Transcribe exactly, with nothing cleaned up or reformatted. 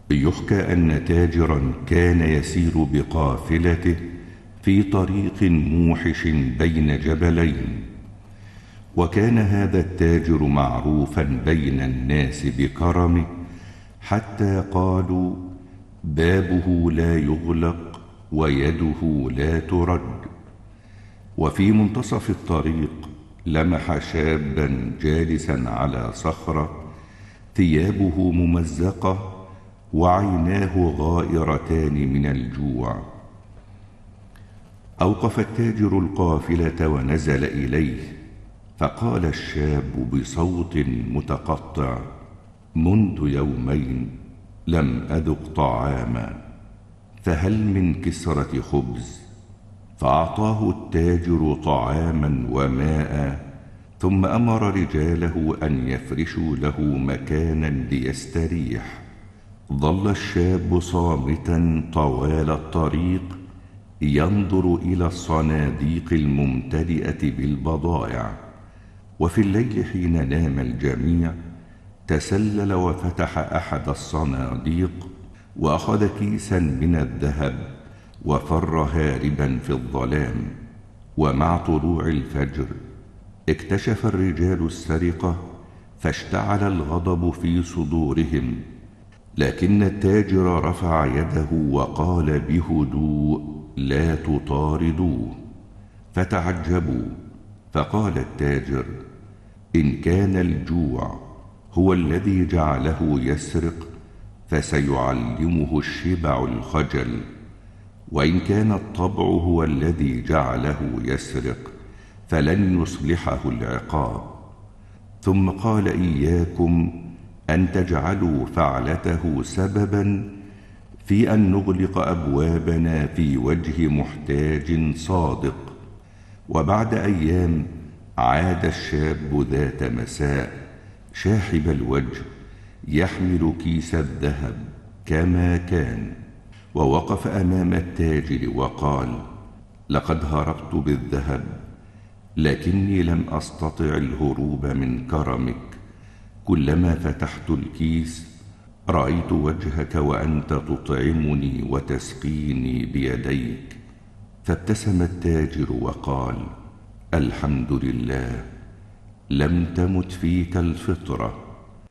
يحكى أن تاجرا كان يسير بقافلته في طريق موحش بين جبلين، وكان هذا التاجر معروفا بين الناس بكرمه، حتى قالوا: بابه لا يغلق ويده لا ترد. وفي منتصف الطريق لمح شابا جالسا على صخرة، ثيابه ممزقة وعيناه غائرتان من الجوع. أوقف التاجر القافلة ونزل إليه، فقال الشاب بصوت متقطع: منذ يومين لم أذق طعاما، فهل من كسرة خبز؟ فأعطاه التاجر طعاما وماء، ثم أمر رجاله أن يفرشوا له مكانا ليستريح. ظل الشاب صامتا طوال الطريق ينظر إلى الصناديق الممتلئة بالبضائع. وفي الليل حين نام الجميع تسلل وفتح أحد الصناديق وأخذ كيسا من الذهب وفر هاربا في الظلام. ومع طلوع الفجر اكتشف الرجال السرقة، فاشتعل الغضب في صدورهم، لكن التاجر رفع يده وقال بهدوء: لا تطاردوه. فتعجبوا، فقال التاجر: إن كان الجوع هو الذي جعله يسرق فسيعلمه الشبع الخجل، وإن كان الطبع هو الذي جعله يسرق فلن يصلحه العقاب. ثم قال: إياكم أن تجعلوا فعلته سببا في أن نغلق أبوابنا في وجه محتاج صادق. وبعد أيام عاد الشاب ذات مساء شاحب الوجه يحمل كيس الذهب كما كان، ووقف أمام التاجر وقال: لقد هربت بالذهب، لكني لم أستطع الهروب من كرمك. كلما فتحت الكيس رأيت وجهك وأنت تطعمني وتسقيني بيديك. فابتسم التاجر وقال: الحمد لله، لم تمت فيك الفطرة،